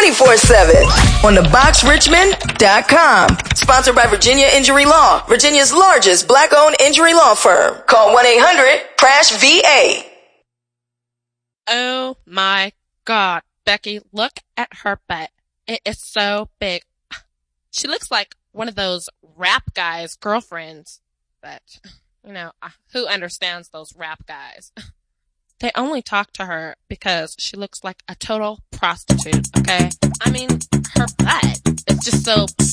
24/7 on theboxrichmond.com. Sponsored by Virginia Injury Law, Virginia's largest black-owned injury law firm. Call 1-800-CRASH-VA. Oh my God, Becky, look at her butt. It is so big. She looks like one of those rap guys' girlfriends. But, who understands those rap guys? They only talk to her because she looks like a total prostitute, okay? I mean, her butt is just so